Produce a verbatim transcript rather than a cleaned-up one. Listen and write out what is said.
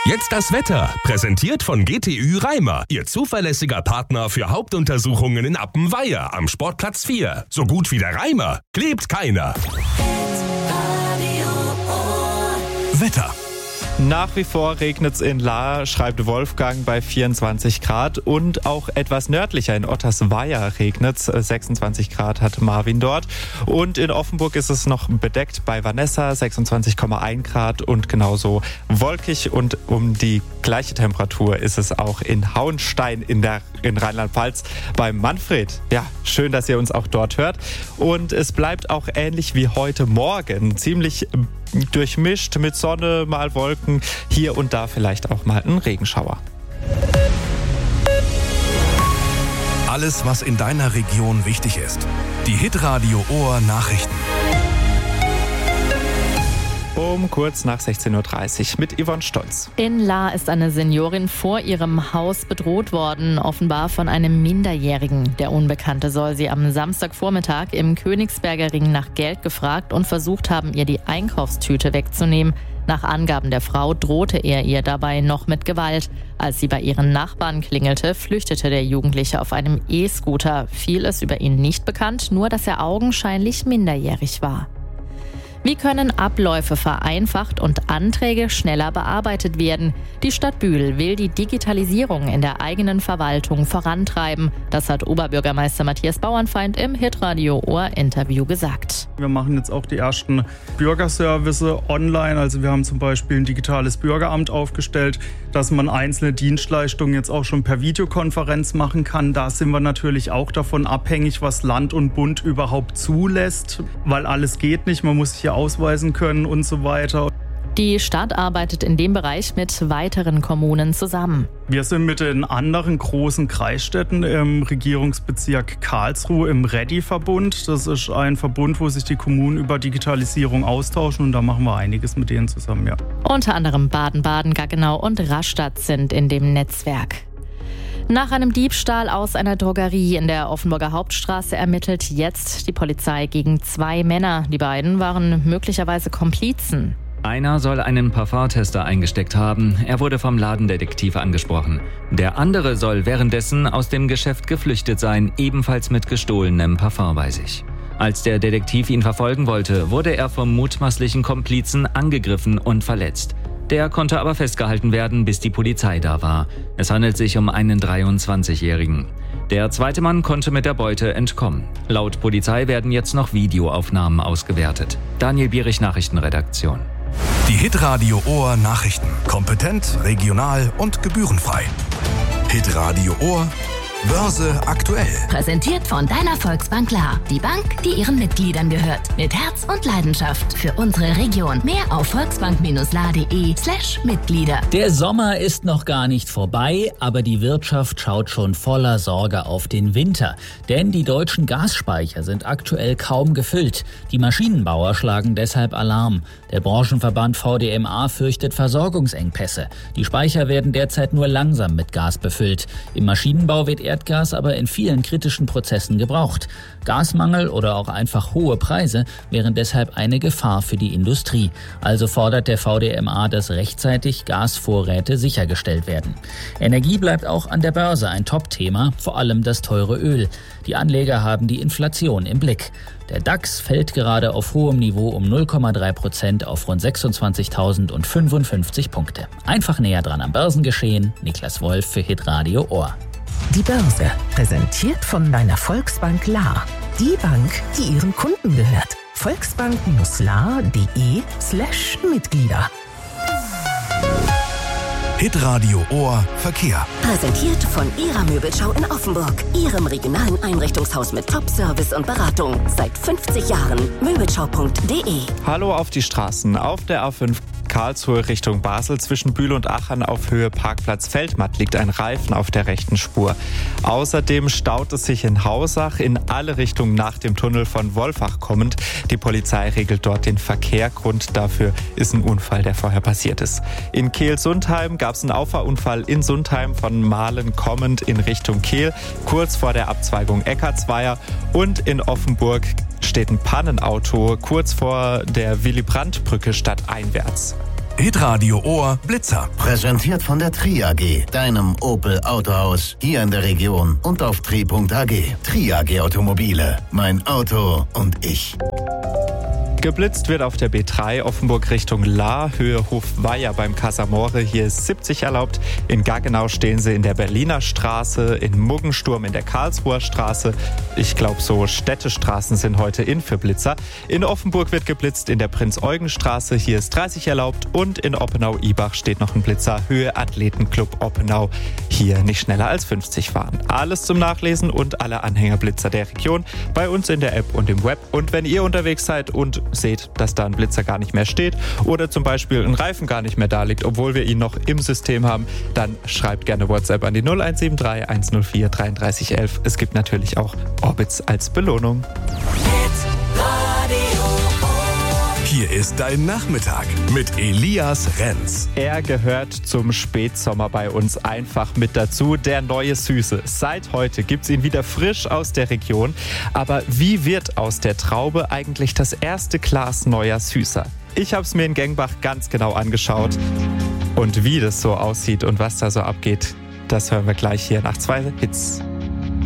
Jetzt das Wetter, präsentiert von G T Ü Reimer, Ihr zuverlässiger Partner für Hauptuntersuchungen in Appenweier am Sportplatz vier. So gut wie der Reimer klebt keiner. Wetter. Nach wie vor regnet es in Lahr, schreibt Wolfgang, bei vierundzwanzig Grad. Und auch etwas nördlicher in Ottersweier regnet es. sechsundzwanzig Grad hat Marvin dort. Und in Offenburg ist es noch bedeckt bei Vanessa, sechsundzwanzig Komma eins Grad und genauso wolkig. Und um die gleiche Temperatur ist es auch in Hauenstein in, der, in Rheinland-Pfalz beim Manfred. Ja, schön, dass ihr uns auch dort hört. Und es bleibt auch ähnlich wie heute Morgen. Ziemlich durchmischt mit Sonne, mal Wolken, hier und da vielleicht auch mal ein Regenschauer. Alles, was in deiner Region wichtig ist. Die Hitradio Ohr Nachrichten. Um kurz nach sechzehn Uhr dreißig mit Yvonne Stolz. In Lahr ist eine Seniorin vor ihrem Haus bedroht worden, offenbar von einem Minderjährigen. Der Unbekannte soll sie am Samstagvormittag im Königsberger Ring nach Geld gefragt und versucht haben, ihr die Einkaufstüte wegzunehmen. Nach Angaben der Frau drohte er ihr dabei noch mit Gewalt. Als sie bei ihren Nachbarn klingelte, flüchtete der Jugendliche auf einem E-Scooter. Viel ist über ihn nicht bekannt, nur dass er augenscheinlich minderjährig war. Wie können Abläufe vereinfacht und Anträge schneller bearbeitet werden? Die Stadt Bühl will die Digitalisierung in der eigenen Verwaltung vorantreiben. Das hat Oberbürgermeister Matthias Bauernfeind im Hitradio Ohr Interview gesagt. Wir machen jetzt auch die ersten Bürgerservice online. Also wir haben zum Beispiel ein digitales Bürgeramt aufgestellt, dass man einzelne Dienstleistungen jetzt auch schon per Videokonferenz machen kann. Da sind wir natürlich auch davon abhängig, was Land und Bund überhaupt zulässt, weil alles geht nicht. Man muss sich ja ausweisen können und so weiter. Die Stadt arbeitet in dem Bereich mit weiteren Kommunen zusammen. Wir sind mit den anderen großen Kreisstädten im Regierungsbezirk Karlsruhe im REDI-Verbund. Das ist ein Verbund, wo sich die Kommunen über Digitalisierung austauschen und da machen wir einiges mit denen zusammen, ja. Unter anderem Baden-Baden, Gaggenau und Rastatt sind in dem Netzwerk. Nach einem Diebstahl aus einer Drogerie in der Offenburger Hauptstraße ermittelt jetzt die Polizei gegen zwei Männer. Die beiden waren möglicherweise Komplizen. Einer soll einen Parfumtester eingesteckt haben. Er wurde vom Ladendetektiv angesprochen. Der andere soll währenddessen aus dem Geschäft geflüchtet sein, ebenfalls mit gestohlenem Parfum bei sich. Als der Detektiv ihn verfolgen wollte, wurde er vom mutmaßlichen Komplizen angegriffen und verletzt. Der konnte aber festgehalten werden, bis die Polizei da war. Es handelt sich um einen dreiundzwanzigjährigen. Der zweite Mann konnte mit der Beute entkommen. Laut Polizei werden jetzt noch Videoaufnahmen ausgewertet. Daniel Bierich, Nachrichtenredaktion. Die Hitradio Ohr Nachrichten. Kompetent, regional und gebührenfrei. Hitradio Ohr Börse aktuell. Präsentiert von deiner Volksbank Lahr. Die Bank, die ihren Mitgliedern gehört. Mit Herz und Leidenschaft für unsere Region. Mehr auf volksbank-lahr.de slash Mitglieder. Der Sommer ist noch gar nicht vorbei, aber die Wirtschaft schaut schon voller Sorge auf den Winter. Denn die deutschen Gasspeicher sind aktuell kaum gefüllt. Die Maschinenbauer schlagen deshalb Alarm. Der Branchenverband V D M A fürchtet Versorgungsengpässe. Die Speicher werden derzeit nur langsam mit Gas befüllt. Im Maschinenbau wird Erdgas aber in vielen kritischen Prozessen gebraucht. Gasmangel oder auch einfach hohe Preise wären deshalb eine Gefahr für die Industrie. Also fordert der V D M A, dass rechtzeitig Gasvorräte sichergestellt werden. Energie bleibt auch an der Börse ein Top-Thema, vor allem das teure Öl. Die Anleger haben die Inflation im Blick. Der DAX fällt gerade auf hohem Niveau um null Komma drei Prozent auf rund sechsundzwanzigtausendfünfundfünfzig Punkte. Einfach näher dran am Börsengeschehen. Niklas Wolf für Hitradio Ohr. Die Börse, präsentiert von deiner Volksbank Lahr. Die Bank, die ihren Kunden gehört. volksbank-lahr.de slash Mitglieder. Hitradio Ohr Verkehr. Präsentiert von Ihrer Möbelschau in Offenburg. Ihrem regionalen Einrichtungshaus mit Top-Service und Beratung. Seit fünfzig Jahren. Möbelschau punkt de. Hallo auf die Straßen. Auf der A fünf Karlsruhe Richtung Basel zwischen Bühl und Achern auf Höhe Parkplatz Feldmatt liegt ein Reifen auf der rechten Spur. Außerdem staut es sich in Hausach in alle Richtungen nach dem Tunnel von Wolfach kommend. Die Polizei regelt dort den Verkehr. Grund dafür ist ein Unfall, der vorher passiert ist. In Kehl-Sundheim gab es einen Auffahrunfall in Sundheim von Mahlen kommend in Richtung Kehl, kurz vor der Abzweigung Eckartsweier. Und in Offenburg steht ein Pannenauto kurz vor der Willy-Brandt-Brücke stadteinwärts. Hitradio Ohr Blitzer. Präsentiert von der Tri A G, deinem Opel Autohaus hier in der Region und auf tri punkt a g. Tri A G Automobile, mein Auto und ich. Geblitzt wird auf der B drei Offenburg Richtung Lahr, Höhe Hofweier beim Casamore. Hier ist siebzig erlaubt. In Gaggenau stehen sie in der Berliner Straße, in Muggensturm in der Karlsruher Straße. Ich glaube, so Städtestraßen sind heute in für Blitzer. In Offenburg wird geblitzt in der Prinz-Eugen-Straße. Hier ist dreißig erlaubt. Und in Oppenau-Ibach steht noch ein Blitzer, Höhe Athletenclub Oppenau. Hier nicht schneller als fünfzig fahren. Alles zum Nachlesen und alle Anhängerblitzer der Region bei uns in der App und im Web. Und wenn ihr unterwegs seid und seht, dass da ein Blitzer gar nicht mehr steht oder zum Beispiel ein Reifen gar nicht mehr da liegt, obwohl wir ihn noch im System haben, dann schreibt gerne WhatsApp an die null eins sieben drei eins null vier dreiunddreißig elf. Es gibt natürlich auch Orbits als Belohnung. Hier ist dein Nachmittag mit Elias Renz. Er gehört zum Spätsommer bei uns einfach mit dazu, der neue Süße. Seit heute gibt's ihn wieder frisch aus der Region. Aber wie wird aus der Traube eigentlich das erste Glas neuer Süßer? Ich habe es mir in Gengbach ganz genau angeschaut. Und wie das so aussieht und was da so abgeht, das hören wir gleich hier nach zwei Hits.